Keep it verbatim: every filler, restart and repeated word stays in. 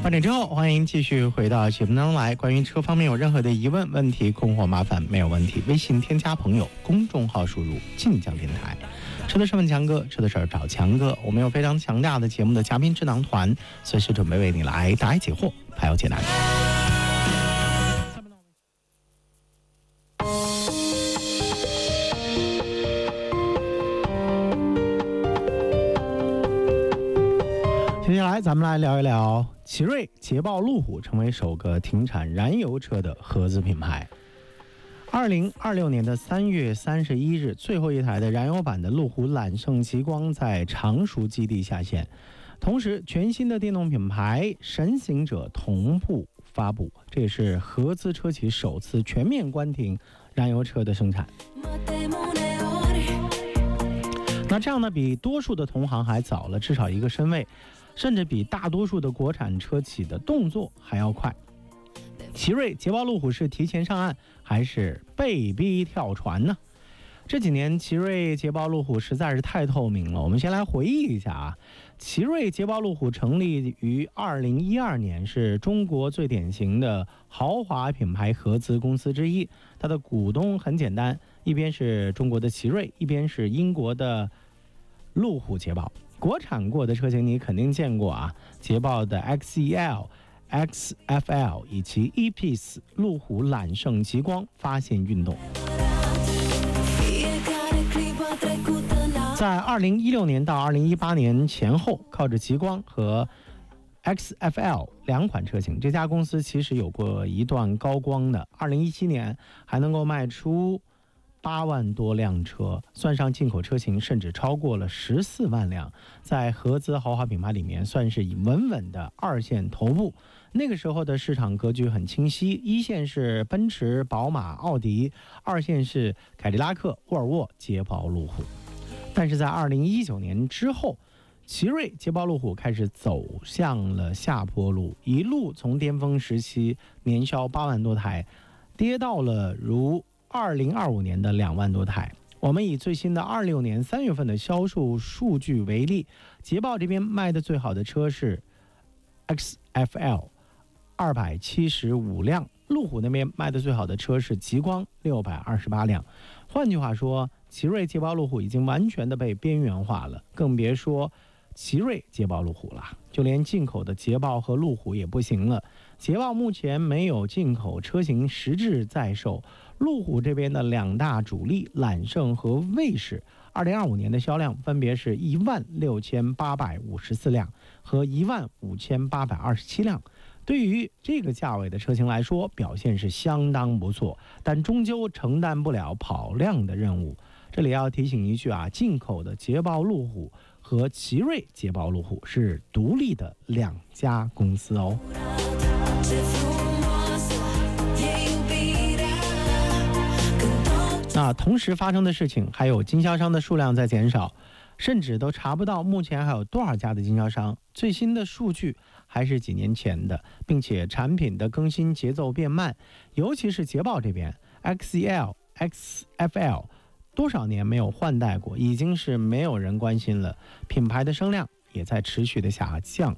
八点之后，欢迎继续回到节目当中来。关于车方面有任何的疑问、问题、困惑、麻烦，没有问题，微信添加朋友，公众号输入晋江电台。车的事问强哥，车的事儿找强哥。我们有非常强大的节目的嘉宾智囊团，随时准备为你来答疑解惑，排忧解难。接下来咱们来聊一聊奇瑞、捷豹、路虎成为首个停产燃油车的合资品牌。二零二六年的三月三十一日，最后一台的燃油版的路虎揽胜极光在常熟基地下线，同时全新的电动品牌神行者同步发布，这也是合资车企首次全面关停燃油车的生产。那这样呢，比多数的同行还早了至少一个身位，甚至比大多数的国产车企的动作还要快。奇瑞、捷豹、路虎是提前上岸还是被逼跳船呢？这几年奇瑞、捷豹、路虎实在是太透明了。我们先来回忆一下啊，奇瑞、捷豹、路虎成立于二零一二年，是中国最典型的豪华品牌合资公司之一。它的股东很简单，一边是中国的奇瑞，一边是英国的路虎捷豹。国产过的车型你肯定见过啊，捷豹的 X E L、X F L 以及 E-Pace， 路虎揽胜极光发现运动。在二零一六年到二零一八年前后，靠着极光和 X F L 两款车型，这家公司其实有过一段高光的。二零一七年还能够卖出八万多辆车，算上进口车型，甚至超过了十四万辆，在合资豪华品牌里面算是以稳稳的二线头部。那个时候的市场格局很清晰，一线是奔驰、宝马、奥迪，二线是凯迪拉克、沃尔沃、捷豹、路虎。但是在二零一九年之后，奇瑞、捷豹、路虎开始走向了下坡路，一路从巅峰时期年销八万多台，跌到了如二零二五年的两万多台。我们以最新的二六年三月份的销售数据为例，捷豹这边卖的最好的车是 X F L 二百七十五辆，路虎那边卖的最好的车是极光六百二十八辆。换句话说，奇瑞、捷豹、路虎已经完全的被边缘化了，更别说奇瑞、捷豹、路虎了，就连进口的捷豹和路虎也不行了。捷豹目前没有进口车型实质在售，路虎这边的两大主力揽胜和卫士，二零二五年的销量分别是一万六千八百五十四辆和一万五千八百二十七辆。对于这个价位的车型来说，表现是相当不错，但终究承担不了跑量的任务。这里要提醒一句啊，进口的捷豹、路虎和奇瑞、捷豹、路虎是独立的两家公司哦。那同时发生的事情还有经销商的数量在减少，甚至都查不到目前还有多少家的经销商，最新的数据还是几年前的，并且产品的更新节奏变慢，尤其是捷豹这边 X E L、X F L 多少年没有换代过，已经是没有人关心了，品牌的声量也在持续的下降。